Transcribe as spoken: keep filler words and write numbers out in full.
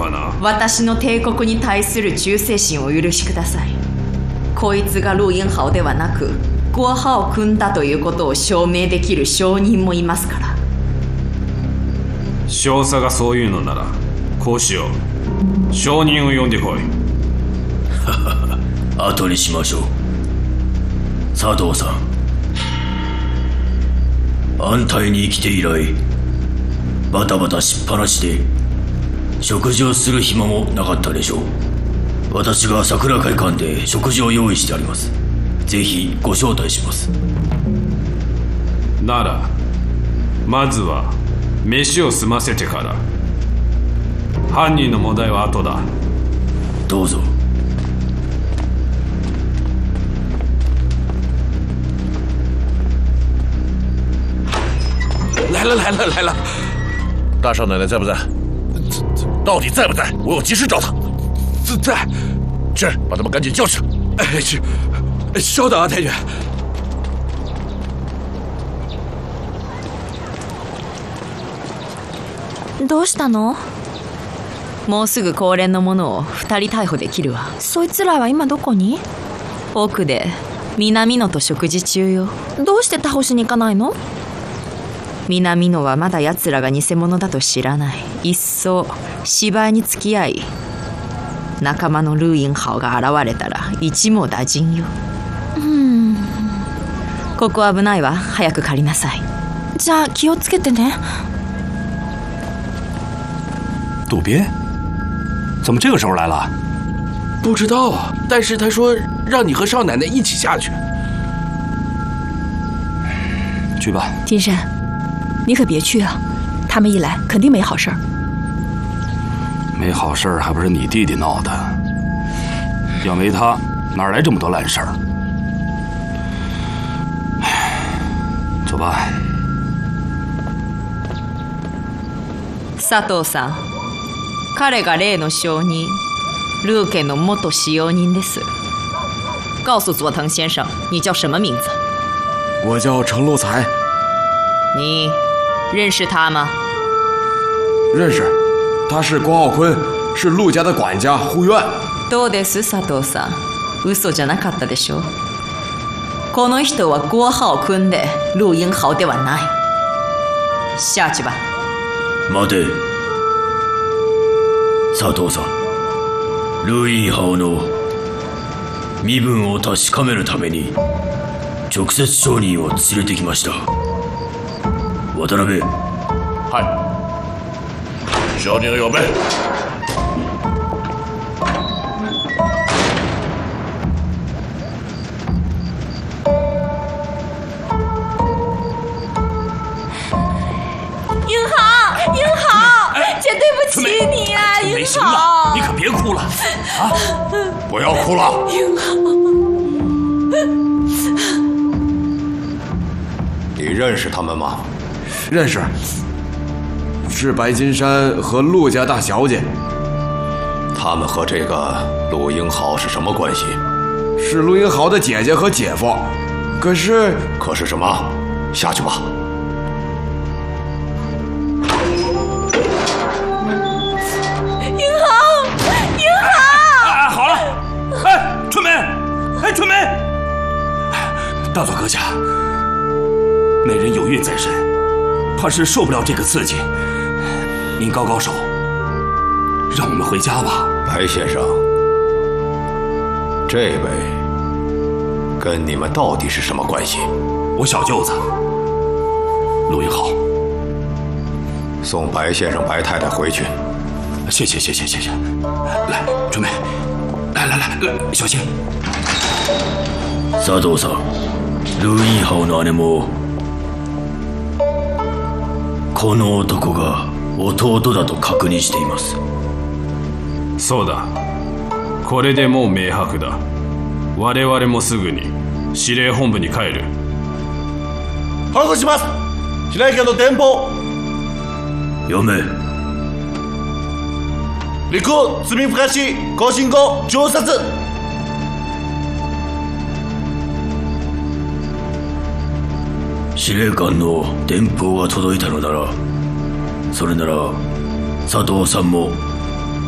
かな。 私の帝国に対する忠誠心をお許しください。こいつが陸英豪ではなく郭浩を組んだということを証明できる証人もいますから。 少佐がそういうのならこうしよう。証人を呼んでこい。 後にしましょう。佐藤さん、安泰に生きて以来バタバタしっぱなしで食事をする暇もなかったでしょう。私が桜会館で食事を用意してあります。ぜひご招待します。 ならまずは飯を済ませてから。犯人の問題は後だ。 どうぞ。 来了来了来了，大少奶奶在不在？到底在不在？我要及时找她。在，是，把他们赶紧叫去。哎，是，稍等啊，太君。 どうしたの？ もうすぐ高連の者を二人逮捕できるわ。 そいつらは今どこに？ 奥で南野と食事中よ。 どうして他保しに行かないの？ 南野はまだ奴らが偽物だと知らない。いっそ芝居に付き合い、仲間の陸英豪が現れたら一網打尽よ。 うん。 ここ危ないわ。早く借りなさい。 じゃあ気をつけてね。 渡边，怎么这个时候来了？ 不知道啊，但是他说让你和少奶奶一起下去。 去吧。 金山，你可别去啊！他们一来肯定没好事儿。 没好事儿还不是你弟弟闹的？要没他，哪来这么多烂事儿？走吧。 佐藤さん、彼が例の証人、陆家の元使用人です。告诉佐藤先生，你叫什么名字？ 我叫程路才。 你认识他吗？ 认识，他是郭浩坤，是陆家的管家护院。 どうです佐藤さん、嘘じゃなかったでしょ。この人は郭浩坤で陸英豪ではない。下去吧。 待て、佐藤さん。陸英豪の身分を確かめるために直接証人を連れてきました。渡辺。 はい。証人を呼べ。 英豪，英豪，姐对不起你啊，英豪。 行了，你可别哭了啊！ 不要哭了。 英豪， 你认识他们吗？ 认识，是白金山和陆家大小姐。 他们和这个陆英豪是什么关系？ 是陆英豪的姐姐和姐夫。可是， 可是什么？下去吧。 英豪，英豪！ 哎，好了，哎，春梅，哎，春梅，大佐阁下，美人有孕在身，怕是受不了这个刺激。您高高手，让我们回家吧。 白先生，这位跟你们到底是什么关系？ 我小舅子陆英豪。 送白先生、白太太回去。 谢谢谢谢谢谢。来，春梅，来来来来，小心。 佐藤さん、陸英豪の姉もこの男が弟だと確認しています。 そうだ。これでもう明白だ。我々もすぐに司令本部に帰る。 報告します。司令官の電報。 読め。 陸罪深し更新後上殺。 司令官の電報が届いたのなら、それなら佐藤さんも